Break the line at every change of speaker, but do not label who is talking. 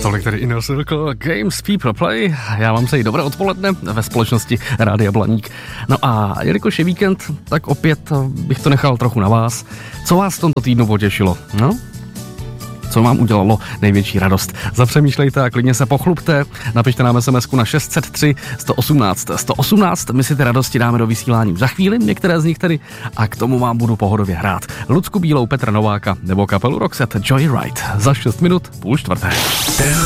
Tolik tedy Inner Circle, Games People Play. Já vám přeji dobré odpoledne ve společnosti Rádia Blaník. No a jelikož je víkend, tak opět bych to nechal trochu na vás. Co vás v tomto týdnu potěšilo? No? Co vám udělalo největší radost? Zapřemýšlejte a klidně se pochlubte. Napište nám SMS-ku na 603 118 118. My si ty radosti dáme do vysílání za chvíli, některé z nich tedy, a k tomu vám budu pohodově hrát Lucku Bílou, Petra Nováka nebo kapelu Roxette Joyride za 6 minut 3:30.